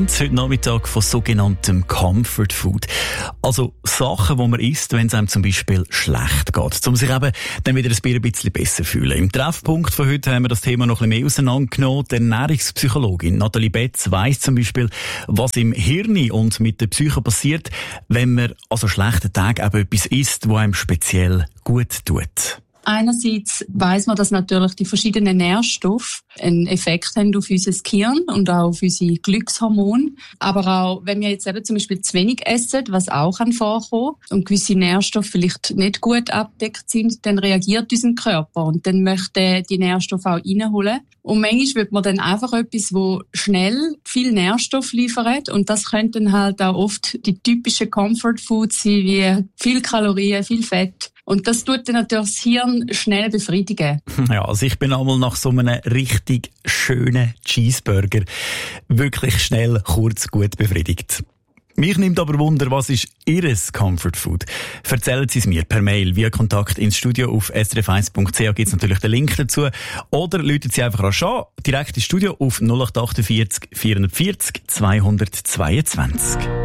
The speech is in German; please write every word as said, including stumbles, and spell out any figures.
haben heute Nachmittag von sogenanntem Comfort Food. Also Sachen, die man isst, wenn es einem zum Beispiel schlecht geht, um sich eben dann wieder ein bisschen besser zu fühlen. Im Treffpunkt von heute haben wir das Thema noch ein bisschen mehr auseinandergenommen. Die Ernährungspsychologin Nathalie Betz weiss zum Beispiel, was im Hirn und mit der Psyche passiert, wenn man an so schlechten Tagen eben etwas isst, was einem speziell gut tut. Einerseits weiss man, dass natürlich die verschiedenen Nährstoffe einen Effekt haben auf unser Gehirn und auch auf unsere Glückshormone. Aber auch, wenn wir jetzt eben zum Beispiel zu wenig essen, was auch kann vorkommen, und gewisse Nährstoffe vielleicht nicht gut abdeckt sind, dann reagiert unser Körper und dann möchte die Nährstoffe auch reinholen. Und manchmal wird man dann einfach etwas, wo schnell viel Nährstoff liefert, und das könnten halt auch oft die typischen Comfort Foods sein, wie viel Kalorien, viel Fett. Und das tut dann natürlich das Hirn schnell befriedigen. Ja, also ich bin einmal nach so einem richtig schönen Cheeseburger wirklich schnell, kurz, gut befriedigt. Mich nimmt aber Wunder, was ist Ihres Comfort Food? Erzählen Sie es mir per Mail via Kontakt ins Studio auf s r f eins punkt c h, gibt es natürlich den Link dazu. Oder läuten Sie einfach rasch an, direkt ins Studio auf null acht vier acht vierhundertvierzig zweihundertzweiundzwanzig.